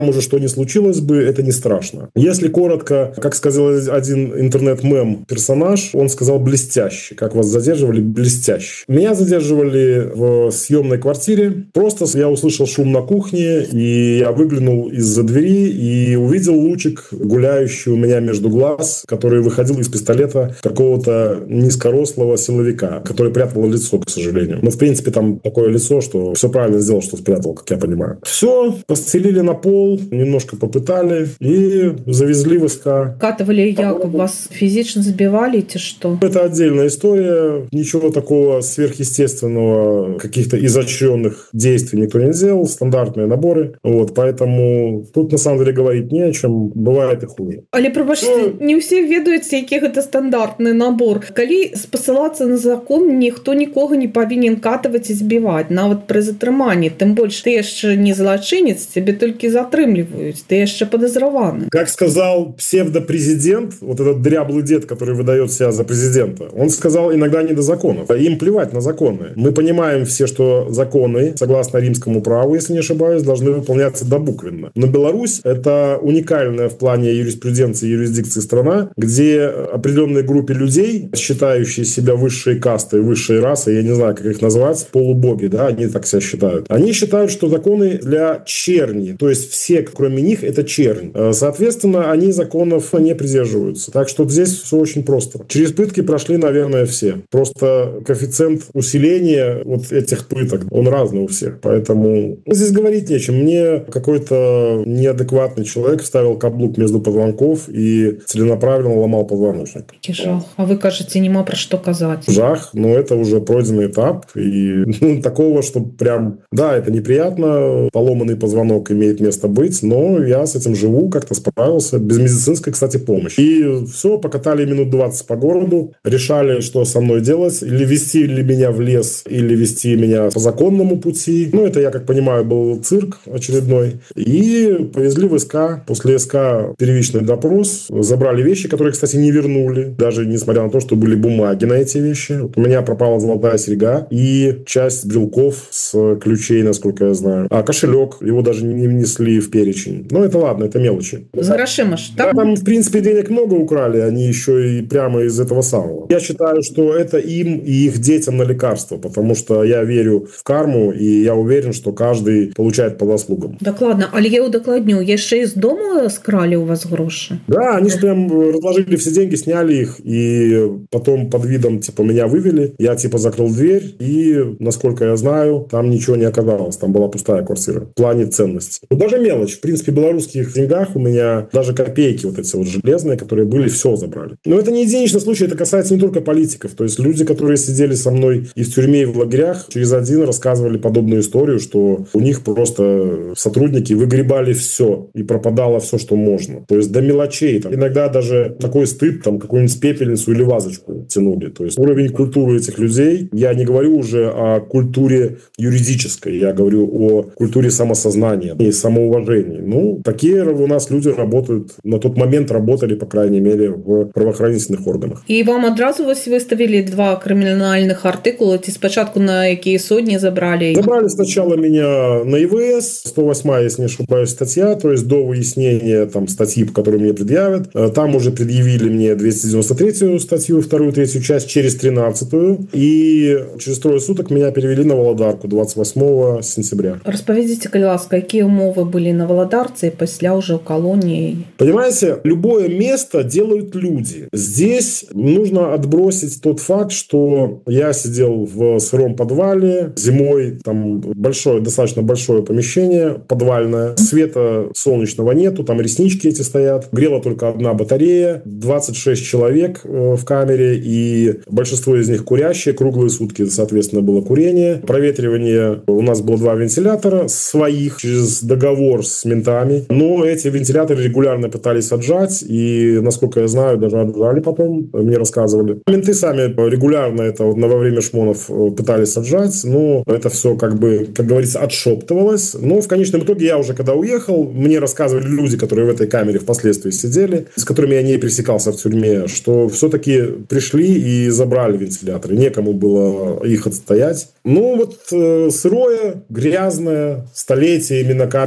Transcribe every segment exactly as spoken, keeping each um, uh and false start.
уже что ни случилось бы, это не страшно. Если коротко, как сказал один интернет-мем-персонаж, он сказал блестяще. Как вас задерживали? Блестяще. Меня задерживали в съемной квартире. Просто я услышал шум на кухне, и я выглянул из-за двери и увидел лучик, гуляющий у меня между глаз, который выходил из пистолета какого-то низкорослого силовика, который прятал лицо, к сожалению. Но, в принципе, там такое лицо, что все правильно сделал, что спрятал, как я понимаю. Все, постелили на пол, немножко попытали и завезли в СК. Катывали як? Вас физично забивали или что? Это отдельная история. Ничего такого сверхъестественного, каких-то изощренных действий никто не сделал. Стандартные наборы. Вот, поэтому тут на самом деле говорить не о чем. Бывает и хуже. Але, пробачте, не все ведаюць, які гэта стандартны набор. Калі спасылацца на закон, ніхто нікога не павінен катаваць і збіваць, нават пры затрыманні. Тым больш, ты яшчэ не злачынец, тебе толькі затрымліваюць, ты яшчэ подозреваны. Как сказал псевдопрезидент, вот этот дряблый дед, который выдает себя за президента, он сказал иногда не до законов. Им плевать на законы. Мы понимаем все, что законы, согласно римскому праву, если не ошибаюсь, должны выполняться добуквенно. Но Беларусь – это уникальная в плане юриспруденции и юрисдикции страна, где определенной группе людей, считающие себя высшей кастой, высшей расой, я не знаю, как их назвать, полубоги, да, они так себя считают. Они считают, что законы для черни, то есть все, кроме них, это чернь. Соответственно, они законов не придерживаются. Так что здесь все очень просто. Через пытки прошли, наверное, все. Просто коэффициент усиления вот этих пыток, он разный у всех. Поэтому здесь говорить нечем. Мне какой-то неадекватный человек вставил каблук между позвонков и целенаправленно ломал позвоночник. Жах. А вы кажете, нема про что казать? Жах, но это уже пройденный этап. И ну, такого, что прям, да, это неприятно, поломанный позвонок имеет место быть, но я с этим живу, как-то справился, без медицинской, кстати, помощи. И все, покатали минут двадцать по городу, решали, что со мной делать, или вести ли меня в лес, или вести меня по законному пути. Ну, это, я как понимаю, был цирк очередной. И повезли в СК. После СК первичный допрос. Забрали вещи, которые, кстати, не вернули, даже несмотря на то, что были бумаги на эти вещи. Вот у меня пропала золотая серьга и часть брелков с ключей, насколько я знаю. А кошелек, его даже не внесли в перечень. Но это ладно, это мелочи. С грошима ж, так? Там, в принципе, денег много украли, они еще и прямо из этого самого. Я считаю, что это им и их детям на лекарство, потому что я верю в карму, и я уверен, что каждый получает по заслугам. Докладно. Але я удокладню, яшчэ из дома скрали у вас гроши? Да, они же прям разложили все деньги, сняли их, и потом под видом, типа, меня вывели. Я, типа, закрыл дверь, и, насколько я знаю, там ничего не оказалось. Там была пустая квартира в плане ценностей. Ну, даже мелочь. В принципе, в белорусских деньгах у меня даже копейки вот эти вот железные, которые были, все забрали. Но это не единичный случай, это касается не только политиков. То есть люди, которые сидели со мной и в тюрьме, и в лагерях, через один рассказывали подобную историю, что у них просто сотрудники выгребали все, и пропадало все, что можно. То есть до мелочей. Там, иногда даже такой стыд, там, какую-нибудь пепельницу или вазочку тянули. То есть уровень культуры этих людей, я не говорю уже о культуре юридической, я говорю о культуре самосознания и самоуважения. Ну, такие у нас люди работают, на тот момент работали, по крайней мере, в правоохранительных органах. И вам одразу вось выставили два криминальных артикула, ці спочатку на якія сотни забрали? Забрали сначала меня на ИВС, сто восьмая, если не ошибаюсь, статья, то есть до выяснения там статьи, которые мне предъявят. Там уже предъявили мне двести девяносто третью статью, вторую, третью часть через тринадцатую, и через трое суток меня перевели на Володарку двадцать восьмого сентября. Распавядзіце, калі ласка, якія умовы были на Володарце и пасля уже в колонии? Понимаете, любое место делают люди. Здесь нужно отбросить тот факт, что я сидел в сыром подвале, зимой, там большое, достаточно большое помещение, подвальное, света солнечного нету, там реснички эти стоят, грела только одна батарея, двадцать шесть человек в камере, и большинство из них курящие, круглые сутки, соответственно, было курение. Проветривание, у нас было два вентилятора своих через договор с ментами, но эти вентиляторы регулярно пытались отжать, и, насколько я знаю, даже отжали потом, мне рассказывали. Менты сами регулярно это вот во время шмонов пытались отжать, но это все, как бы, как говорится, отшептывалось. Но в конечном итоге я уже, когда уехал, мне рассказывали люди, которые в этой камере впоследствии сидели, с которыми я не пересекался в тюрьме, что все-таки пришли и забрали вентиляторы. Некому было их отстоять. Ну, вот э, сырое, грязное, столетиями накапливающееся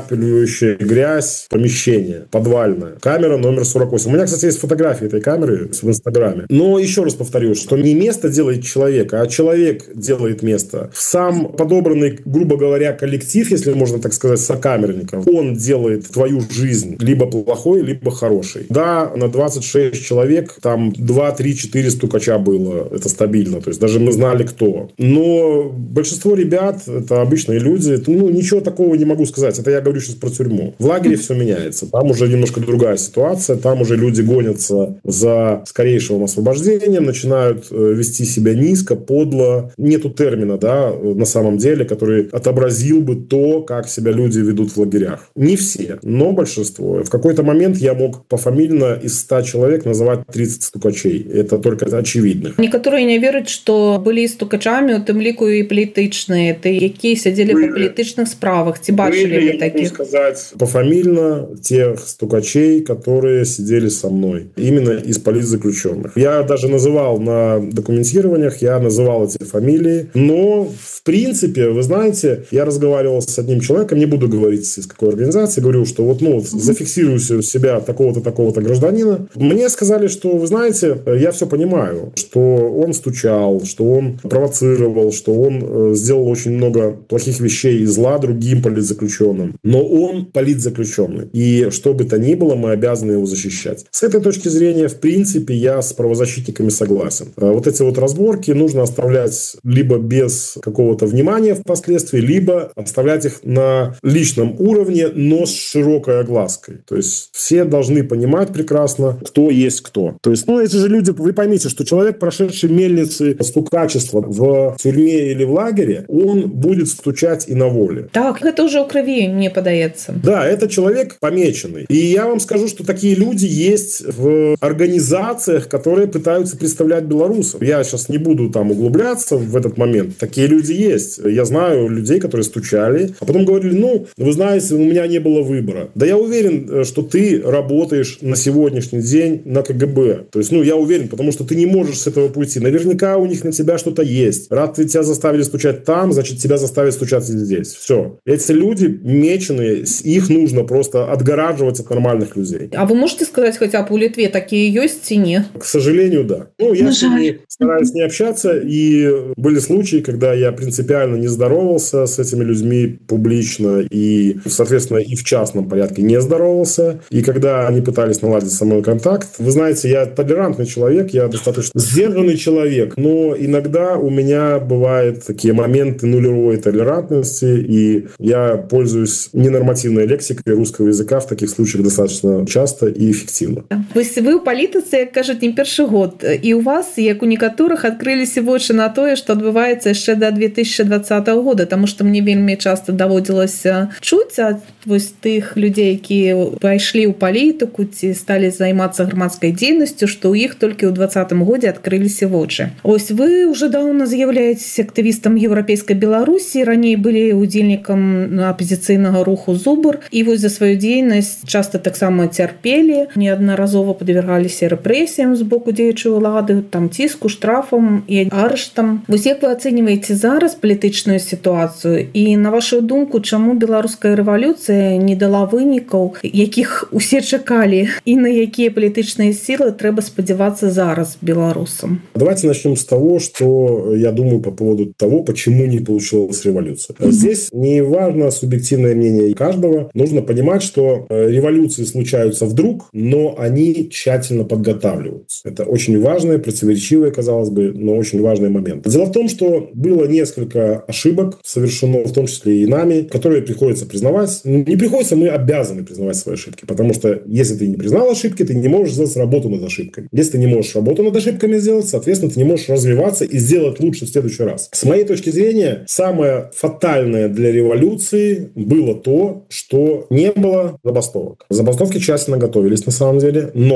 капающая грязь помещение подвальное. Камера номер сорок восемь. У меня, кстати, есть фотографии этой камеры в Инстаграме. Но еще раз повторю, что не место делает человека, а человек делает место. Сам подобранный, грубо говоря, коллектив, если можно так сказать, сокамерников, он делает твою жизнь либо плохой, либо хорошей. Да, на двадцать шесть человек там два, три, четыре стукача было. Это стабильно. То есть даже мы знали, кто. Но большинство ребят, это обычные люди. Ну, ничего такого не могу сказать. Это я говорю сейчас про тюрьму. В лагере все меняется. Там уже немножко другая ситуация. Там уже люди гонятся за скорейшим освобождением, начинают вести себя низко, подло. Нету термина, да, на самом деле, который отобразил бы то, как себя люди ведут в лагерях. Не все, но большинство. В какой-то момент я мог пофамильно из ста человек называть тридцать стукачей. Это только очевидных. Некоторые не верят, что были стукачами, у тым ліку і політичні, ті, які сиділи по політичних справах. Ці бачили Были, ви таких? Я могу сказать пофамильно тех стукачей, которые сидели со мной. Именно из политзаключенных. Я даже называл на документированиях, я называл эти фамилии. Но, в принципе, вы знаете, я разговаривал с одним человеком, не буду говорить, из какой организации, говорю, что вот, ну, зафиксирую себя такого-то, такого-то гражданина. Мне сказали, что, вы знаете, я все понимаю, что он стучал, что он провоцировал, что он сделал очень много плохих вещей и зла другим политзаключенным. Но он политзаключенный. И что бы то ни было, мы обязаны его защищать. С этой точки зрения, в принципе, я с правозащитниками согласен. Вот эти вот разборки нужно оставлять либо без какого-то внимания впоследствии, либо оставлять их на личном уровне, но с широкой оглаской. То есть все должны понимать прекрасно, кто есть кто. То есть, ну, эти же люди, вы поймите, что человек, прошедший мельницы стукачества в тюрьме или в лагере, он будет стучать и на воле. Так, это уже у крови не подается. Да, это человек помеченный. И я вам скажу, что такие люди есть в организациях, которые пытаются представлять белорусов. Я сейчас не буду там углубляться в этот момент. Такие люди есть. Я знаю людей, которые стучали, а потом говорили, ну, вы знаете, у меня не было выбора. Да я уверен, что ты работаешь на сегодняшний день на ка гэ бэ. То есть, ну, я уверен, потому что ты не можешь с этого пути. Наверняка у них на тебя что-то есть. Раз тебя заставили стучать там, значит, тебя заставят стучать здесь. Все. Эти люди меченые, их нужно просто отгораживать от нормальных людей. А вы можете сказать, хотя бы у Литве такие есть или нет? К сожалению, да. Ну, я с ними стараюсь не общаться, и были случаи, когда я принципиально не здоровался с этими людьми публично, и, соответственно, и в частном порядке не здоровался. И когда они пытались наладить со мной контакт, вы знаете, я толерантный человек, я достаточно сдержанный человек, но иногда у меня бывают такие моменты нулевой толерантности, и я пользуюсь ненормативной лексикой русского языка в таких случаях достаточно часто и эффективно. Вы, вы у палітыцы, як кажуць, не першы год, і у вас, як у некаторых, адкрыліся вочы на тое, што адбываецца яшчэ да две тысячи двадцатого года, таму што мне вельмі часта даводзілася чуць ад вось тых людзей, якія пайшлі ў палітыку ці сталі займацца грамадскай дзейнасцю, што ў іх толькі ў двадцатым годзе адкрыліся вочы. Ось вы ўжо даўно з'яўляецеся актывістам еўрапейскай Беларусі, раней былі удзельнікам апазіцыйнага руху «Зубр», і вось за сваю дзейнасць часта таксама цярпелі, неаднаразова падвергаліся рэпрэсіям з боку дзеючай улады, там ціску, штрафам і арыштам. Вось як вы ацэньваеце зараз палітычную сітуацыю і, на вашу думку, чаму беларуская рэвалюцыя не дала вынікаў, якіх усе чакалі, і на якія палітычныя сілы трэба спадзявацца зараз беларусам? Давайте начнем с того, что я думаю по поводу того, почему не получилась революция. Здесь не важно субъективное мнение каждого. Нужно понимать, что революции случаются вдруг, но они тщательно подготавливаются. Это очень важный, противоречивый, казалось бы, но очень важный момент. Дело в том, что было несколько ошибок совершено, в том числе и нами, которые приходится признавать. Не приходится, мы обязаны признавать свои ошибки, потому что если ты не признал ошибки, ты не можешь сделать работу над ошибками. Если ты не можешь работу над ошибками сделать, соответственно, ты не можешь развиваться и сделать лучше в следующий раз. С моей точки зрения, самое фатальное для революции было то, что не было забастовок. Забастовки тщательно готовились на самом деле, но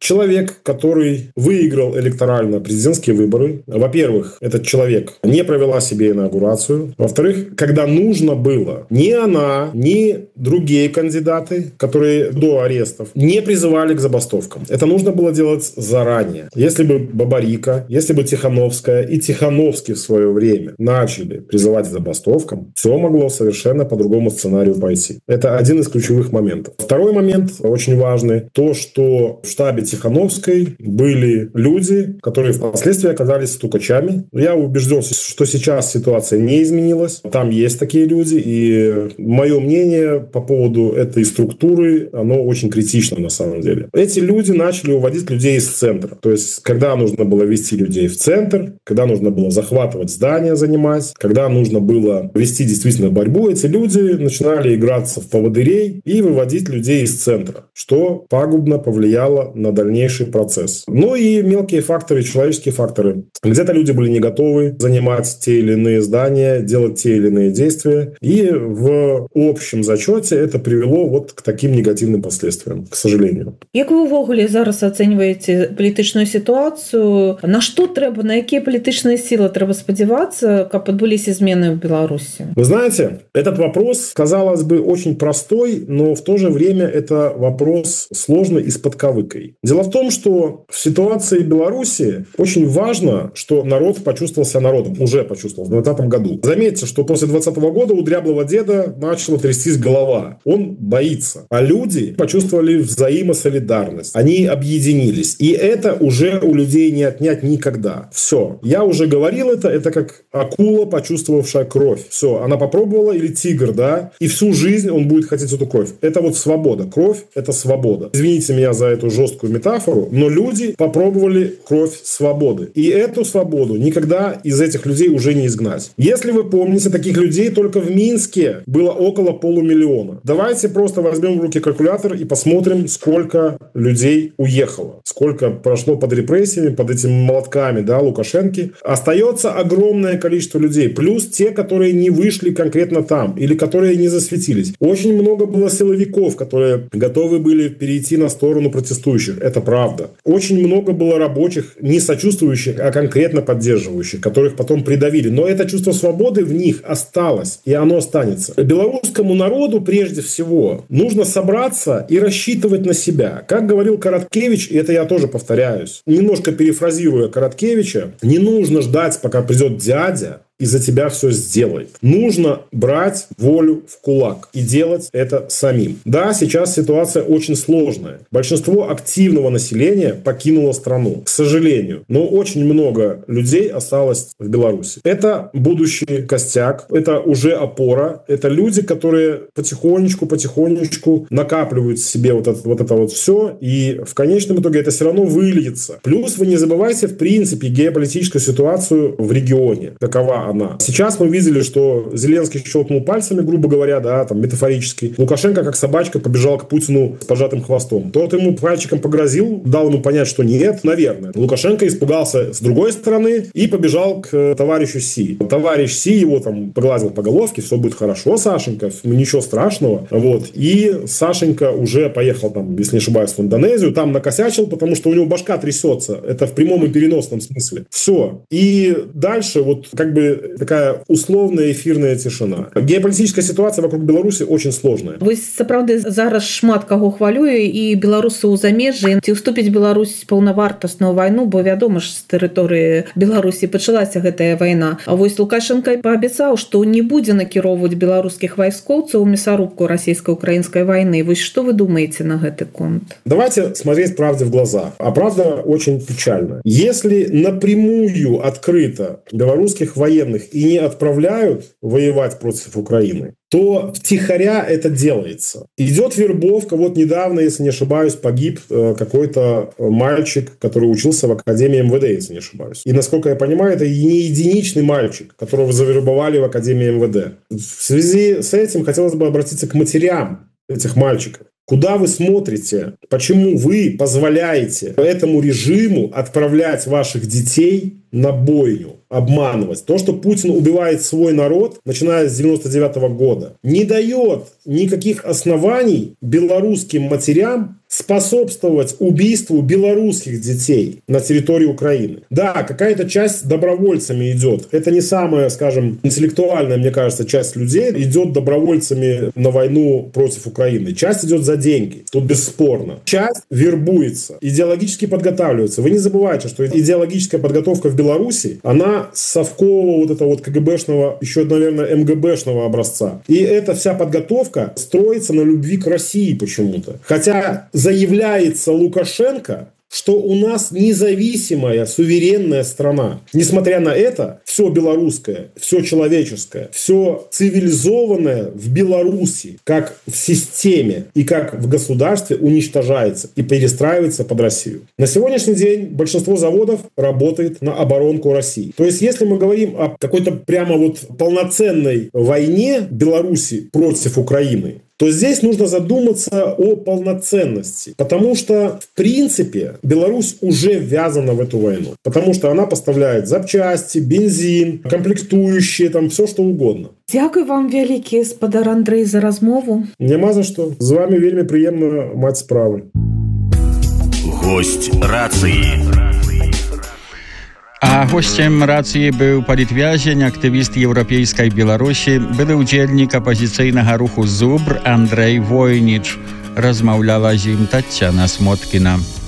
Человек, который выиграл электорально президентские выборы, во-первых, этот человек не провела себе инаугурацию. Во-вторых, когда нужно было, ни она, ни другие кандидаты, которые до арестов, не призывали к забастовкам. Это нужно было делать заранее. Если бы Бабарика, если бы Тихановская и Тихановский в свое время начали призывать к забастовкам, все могло совершенно по другому сценарию пойти. Это один из ключевых моментов. Второй момент, очень важный, то, что в штабе Тихановской были люди, которые впоследствии оказались стукачами. Я убежден, что сейчас ситуация не изменилась. Там есть такие люди, и мое мнение по поводу этой структуры, оно очень критично на самом деле. Эти люди начали уводить людей из центра. То есть, когда нужно было вести людей в центр, когда нужно было захватывать здания, занимать, когда нужно было вести действительно борьбу, эти люди начинали играться в поводырей и выводить людей из центра, что пагубно повлияло на дальнейший процесс. Ну и мелкие факторы, человеческие факторы. Где-то люди были не готовы занимать те или иные здания, делать те или иные действия. И в общем зачете это привело вот к таким негативным последствиям, к сожалению. Як вы увогуле зараз ацэньваеце палітычную сітуацыю? На што трэба, на якія палітычныя сілы трэба спадзявацца, каб адбыліся змены в Беларуси? Вы знаете, этот вопрос, казалось бы, очень простой, но в то же время это вопрос сложный и с подковыкой. Дело в том, что в ситуации Беларуси очень важно, что народ почувствовал себя народом, уже почувствовал в двадцатом году. Заметьте, что после двадцатого года у дряблого деда начала трястись голова. Он боится. А люди почувствовали взаимосолидарность. Они объединились. И это уже у людей не отнять никогда. Все. Я уже говорил это. Это как акула, почувствовавшая кровь. Все. Она попробовала, или тигр, да? И всю жизнь он будет хотеть эту кровь. Это вот свобода. Кровь – это свобода. Извините меня за эту жесткую метафору, но люди попробовали кровь свободы. И эту свободу никогда из этих людей уже не изгнать. Если вы помните, таких людей только в Минске было около полумиллиона. Давайте просто возьмем в руки калькулятор и посмотрим, сколько людей уехало. Сколько прошло под репрессиями, под этими молотками, да, Лукашенки. Остается огромное количество людей. Плюс те, которые не вышли конкретно там. Или которые не засветились. Очень много было силовиков, которые готовы были перейти на сторону протестующих. Это правда. Очень много было рабочих, не сочувствующих, а конкретно поддерживающих, которых потом придавили. Но это чувство свободы в них осталось. И оно останется. Белорусскому народу прежде всего нужно собраться и рассчитывать на себя. Как говорил Короткевич, и это я тоже повторяюсь, немножко перефразируя Короткевича, не нужно ждать, пока придет дядя и за тебя все сделает. Нужно брать волю в кулак и делать это самим. Да, сейчас ситуация очень сложная. Большинство активного населения покинуло страну, к сожалению. Но очень много людей осталось в Беларуси. Это будущий костяк, это уже опора. Это люди, которые потихонечку-потихонечку накапливают в себе вот это, вот это вот все. И в конечном итоге это все равно выльется. Плюс вы не забывайте, в принципе, геополитическую ситуацию в регионе. Какова она. Сейчас мы видели, что Зеленский щелкнул пальцами, грубо говоря, да, там, метафорически. Лукашенко, как собачка, побежал к Путину с поджатым хвостом. Тот ему пальчиком погрозил, дал ему понять, что нет, наверное. Лукашенко испугался с другой стороны и побежал к товарищу Си. Товарищ Си его там погладил по головке, все будет хорошо, Сашенька, ничего страшного. Вот. И Сашенька уже поехал, там, если не ошибаюсь, в Индонезию, там накосячил, потому что у него башка трясется. Это в прямом и переносном смысле. Все. И дальше вот как бы такая условная эфирная тишина. Геополитическая ситуация вокруг Беларуси очень сложная. Вы, сапраўды, зараз шмат каго хвалюе, і беларусы ў замежжы. Ці ўступіць Беларусь паўнавартасную вайну, бо вядома ж, з тэрыторыі Беларусі пачалася гэтая вайна. А вось Лукашенко паабяцаў, што не будзе накіроўваць беларускіх вайскоўцаў у мясарубку расійска-украінскай вайны. Вось што вы думаеце на гэты конт? Давайте смотреть правде в глаза. А правда очень печальна. Если напрямую открыто белорусских военных и не отправляют воевать против Украины, то втихаря это делается. Идет вербовка. Вот недавно, если не ошибаюсь, погиб какой-то мальчик, который учился в Академии эм вэ дэ, если не ошибаюсь. И, насколько я понимаю, это не единичный мальчик, которого завербовали в Академии эм вэ дэ. В связи с этим хотелось бы обратиться к матерям этих мальчиков. Куда вы смотрите? Почему вы позволяете этому режиму отправлять ваших детей на бойню, обманывать? То, что Путин убивает свой народ, начиная с девяносто девятого года, не дает никаких оснований белорусским матерям способствовать убийству белорусских детей на территории Украины. Да, какая-то часть добровольцами идет. Это не самая, скажем, интеллектуальная, мне кажется, часть людей идет добровольцами на войну против Украины. Часть идет за деньги. Тут бесспорно. Часть вербуется, идеологически подготавливается. Вы не забывайте, что идеологическая подготовка в Беларуси, она совкового вот этого вот КГБшного, еще, наверное, МГБшного образца. И эта вся подготовка строится на любви к России почему-то. Хотя заявляется Лукашенко, что у нас независимая, суверенная страна. Несмотря на это, все белорусское, все человеческое, все цивилизованное в Беларуси, как в системе и как в государстве, уничтожается и перестраивается под Россию. На сегодняшний день большинство заводов работает на оборонку России. То есть, если мы говорим о какой-то прямо вот полноценной войне Беларуси против Украины, то здесь нужно задуматься о полноценности. Потому что, в принципе, Беларусь уже ввязана в эту войну. Потому что она поставляет запчасти, бензин, комплектующие, там все что угодно. Дякую вам вялікі, спадар Андрэй, за размову. Няма за што. З вами вельмі прыемна маць справы. Гость рацыі. A gościem racji był politwiazień, aktywist Europejskiej Białorusi, były udzielnik opozycyjnego ruchu Zubr Andrzej Wojnicz. Rozmawiała z nim Tatiana Smotkina.